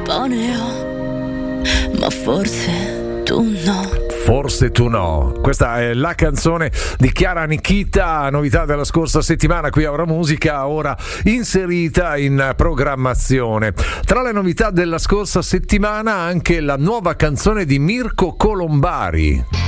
idoneo, ma forse tu no. Forse tu no. Questa è la canzone di Chiara Nikita, novità della scorsa settimana qui a Ora Musica, ora inserita in programmazione. Tra le novità della scorsa settimana anche la nuova canzone di Mirko Colombari.